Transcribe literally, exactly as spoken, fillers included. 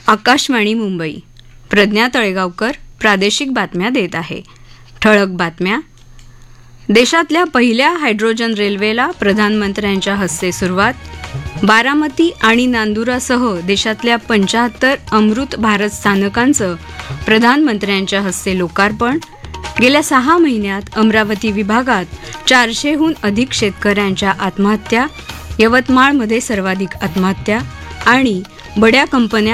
आकाशवाणी मुंबई. प्रज्ञा तळेगावकर प्रादेशिक बातम्या देत आहे. ठळक बातम्या. देशातल्या पहिल्या हायड्रोजन रेल्वेला प्रधानमंत्र्यांच्या हस्ते सुरुवात. बारामती आणि नांदुरासह देशातल्या पंच्याहत्तर अमृत भारत स्थानकांचं प्रधानमंत्र्यांच्या हस्ते लोकार्पण. गेल्या सहा महिन्यात अमरावती विभागात चारशेहून अधिक शेतकऱ्यांच्या आत्महत्या. यवतमाळमध्ये सर्वाधिक आत्महत्या. आणि बड्या कंपन्या